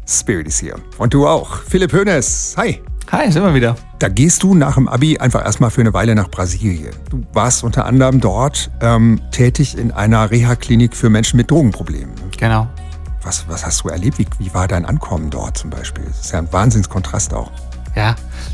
Spirit ist hier. Und du auch. Philipp Hoeneß. Hi. Hi, sind wir wieder. Da gehst du nach dem Abi einfach erstmal für eine Weile nach Brasilien. Du warst unter anderem dort tätig in einer Reha-Klinik für Menschen mit Drogenproblemen. Genau. Was hast du erlebt? Wie war dein Ankommen dort zum Beispiel? Das ist ja ein Wahnsinnskontrast auch. Ja,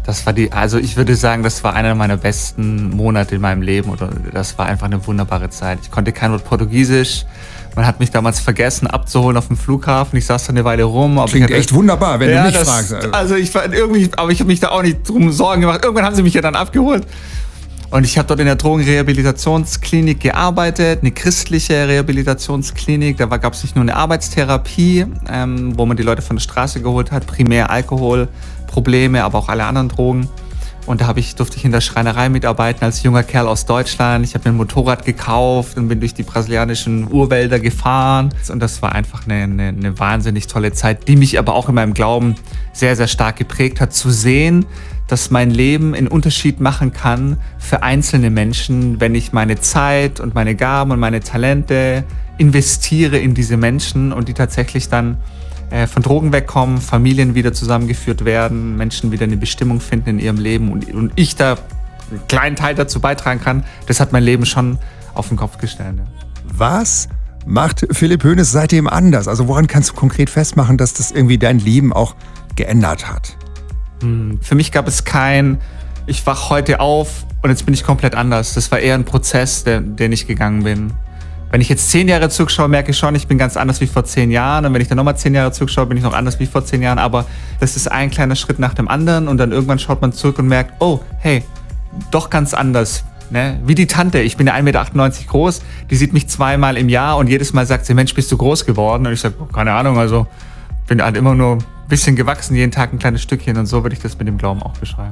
also ich würde sagen, das war einer meiner besten Monate in meinem Leben. Oder das war einfach eine wunderbare Zeit. Ich konnte kein Wort Portugiesisch. Man hat mich damals vergessen abzuholen auf dem Flughafen. Ich saß da eine Weile rum. Klingt echt wunderbar, wenn du mich fragst. Aber ich habe mich da auch nicht drum Sorgen gemacht. Irgendwann haben sie mich ja dann abgeholt. Und ich habe dort in der Drogenrehabilitationsklinik gearbeitet, eine christliche Rehabilitationsklinik. Da gab es nicht nur eine Arbeitstherapie, wo man die Leute von der Straße geholt hat, primär Alkoholprobleme, aber auch alle anderen Drogen. Und da durfte ich in der Schreinerei mitarbeiten als junger Kerl aus Deutschland. Ich habe mir ein Motorrad gekauft und bin durch die brasilianischen Urwälder gefahren. Und das war einfach eine wahnsinnig tolle Zeit, die mich aber auch in meinem Glauben sehr, sehr stark geprägt hat, zu sehen, dass mein Leben einen Unterschied machen kann für einzelne Menschen, wenn ich meine Zeit und meine Gaben und meine Talente investiere in diese Menschen und die tatsächlich dann von Drogen wegkommen, Familien wieder zusammengeführt werden, Menschen wieder eine Bestimmung finden in ihrem Leben und ich da einen kleinen Teil dazu beitragen kann. Das hat mein Leben schon auf den Kopf gestellt. Ja. Was macht Philipp Hoeneß seitdem anders? Also woran kannst du konkret festmachen, dass das irgendwie dein Leben auch geändert hat? Für mich gab es ich wach heute auf und jetzt bin ich komplett anders. Das war eher ein Prozess, den ich gegangen bin. Wenn ich jetzt 10 Jahre zurückschaue, merke ich schon, ich bin ganz anders wie vor 10 Jahren. Und wenn ich dann nochmal 10 Jahre zurückschaue, bin ich noch anders wie vor 10 Jahren. Aber das ist ein kleiner Schritt nach dem anderen. Und dann irgendwann schaut man zurück und merkt, oh, hey, doch ganz anders. Ne? Wie die Tante, ich bin ja 1,98 Meter groß. Die sieht mich 2-mal im Jahr und jedes Mal sagt sie, Mensch, bist du groß geworden? Und ich sage, keine Ahnung, also bin halt immer nur ein bisschen gewachsen, jeden Tag ein kleines Stückchen. Und so würde ich das mit dem Glauben auch beschreiben.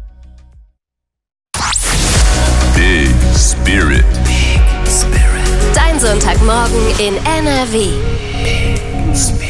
Big Spirit. Dein Sonntagmorgen in NRW. Big Spirit.